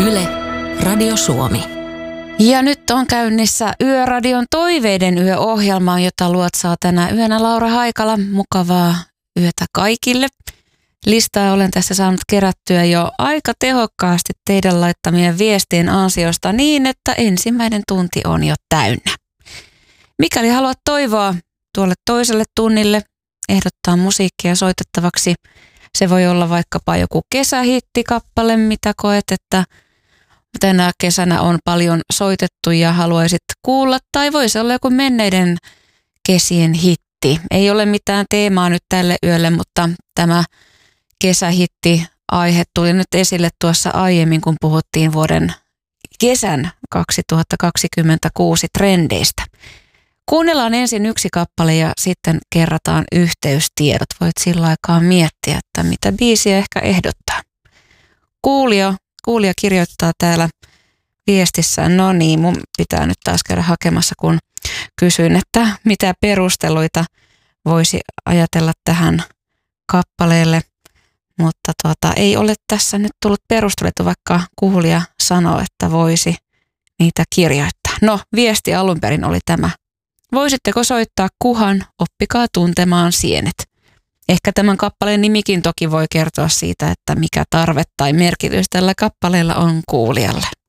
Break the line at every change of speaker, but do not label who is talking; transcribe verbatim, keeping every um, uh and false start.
Yle, Radio Suomi.
Ja nyt on käynnissä Yöradion toiveiden yöohjelma, jota luotsaa tänä yönä Laura Haikala. Mukavaa yötä kaikille. Listaa olen tässä saanut kerättyä jo aika tehokkaasti teidän laittamien viestien ansiosta niin, että ensimmäinen tunti on jo täynnä. Mikäli haluat toivoa tuolle toiselle tunnille, ehdottaa musiikkia soitettavaksi. Se voi olla vaikkapa joku kesähittikappale, mitä koet, että tänä kesänä on paljon soitettu ja haluaisit kuulla. Tai voisi olla joku menneiden kesien hitti. Ei ole mitään teemaa nyt tälle yölle, mutta tämä kesähitti-aihe tuli nyt esille tuossa aiemmin, kun puhuttiin vuoden kesän kaksituhattakaksikymmentäkuusi trendeistä. Kuunnellaan ensin yksi kappale ja sitten kerrataan yhteystiedot. Voit sillä aikaa miettiä, että mitä biisiä ehkä ehdottaa. Kuulija, kuulija kirjoittaa täällä viestissään, no niin, mun pitää nyt taas käydä hakemassa, kun kysyin, että mitä perusteluita voisi ajatella tähän kappaleelle. Mutta tuota, ei ole tässä nyt tullut perusteluita, vaikka kuulija sanoo, että voisi niitä kirjoittaa. No, viesti alun perin oli tämä. Voisitteko soittaa Kuhan Oppikaa tuntemaan sienet? Ehkä tämän kappaleen nimikin toki voi kertoa siitä, että mikä tarve tai merkitys tällä kappaleella on kuulijalle.